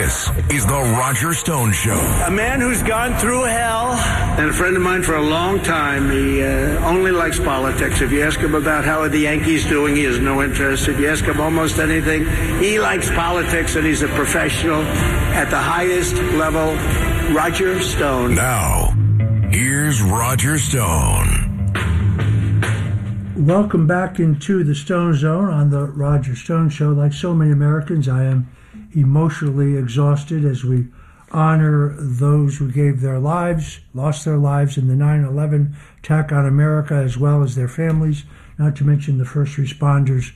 This is the Roger Stone Show. A man who's gone through hell. And a friend of mine for a long time. He only likes politics. If you ask him about how are the Yankees doing, he has no interest. If you ask him almost anything, he likes politics, and he's a professional at the highest level. Roger Stone. Now, here's Roger Stone. Welcome back into the Stone Zone on the Roger Stone Show. Like so many Americans, I am emotionally exhausted as we honor those who gave their lives, lost their lives in the 9/11 attack on America, as well as their families, not to mention the first responders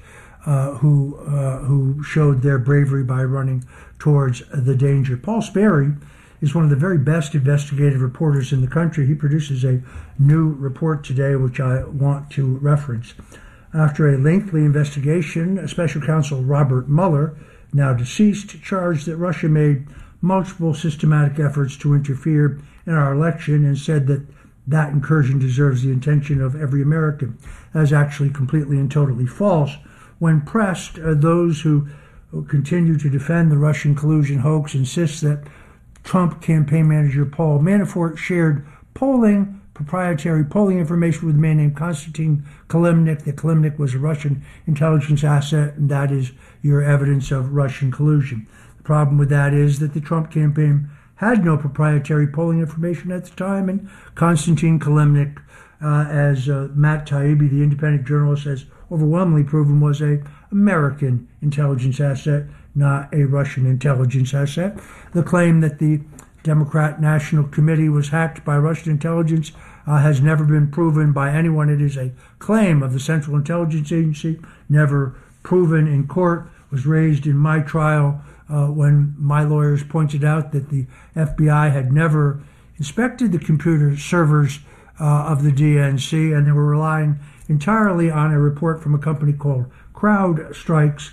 who showed their bravery by running towards the danger. Paul Sperry is one of the very best investigative reporters in the country. He produces a new report today, which I want to reference. After a lengthy investigation, Special Counsel Robert Mueller, now deceased, charged that Russia made multiple systematic efforts to interfere in our election and said that that incursion deserves the attention of every American. That is actually completely and totally false. When pressed, those who continue to defend the Russian collusion hoax insist that Trump campaign manager Paul Manafort shared proprietary polling information with a man named Konstantin Kilimnik, that Kilimnik was a Russian intelligence asset, and that is your evidence of Russian collusion. The problem with that is that the Trump campaign had no proprietary polling information at the time, and Konstantin Kilimnik, as Matt Taibbi, the independent journalist, has overwhelmingly proven, was an American intelligence asset, not a Russian intelligence asset. The claim that the Democrat National Committee was hacked by Russian intelligence has never been proven by anyone. It is a claim of the Central Intelligence Agency, never proven in court. Was raised in my trial when my lawyers pointed out that the FBI had never inspected the computer servers of the DNC, and they were relying entirely on a report from a company called CrowdStrikes.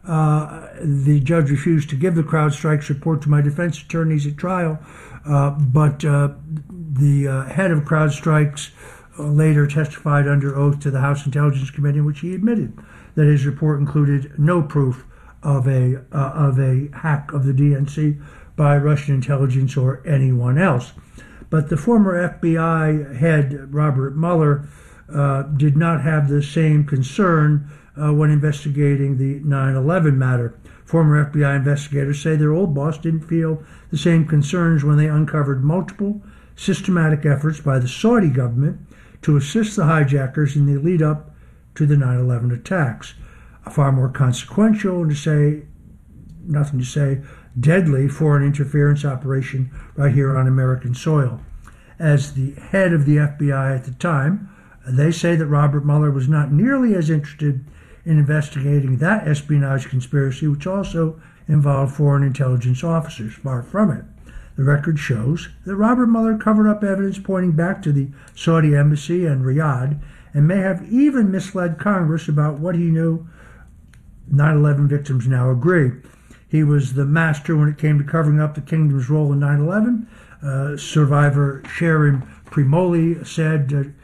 The judge refused to give the CrowdStrikes report to my defense attorneys at trial, but the head of CrowdStrikes later testified under oath to the House Intelligence Committee, in which he admitted that his report included no proof of a hack of the DNC by Russian intelligence or anyone else. But the former FBI head, Robert Mueller, did not have the same concern when investigating the 9/11 matter. Former FBI investigators say their old boss didn't feel the same concerns when they uncovered multiple systematic efforts by the Saudi government to assist the hijackers in the lead-up to the 9/11 attacks. A far more consequential, and deadly foreign interference operation right here on American soil. As the head of the FBI at the time, they say that Robert Mueller was not nearly as interested in investigating that espionage conspiracy, which also involved foreign intelligence officers. Far from it. The record shows that Robert Mueller covered up evidence pointing back to the Saudi embassy and Riyadh, and may have even misled Congress about what he knew. 9/11 victims now agree. He was the master when it came to covering up the kingdom's role in 9/11. Survivor Sharon Primoli said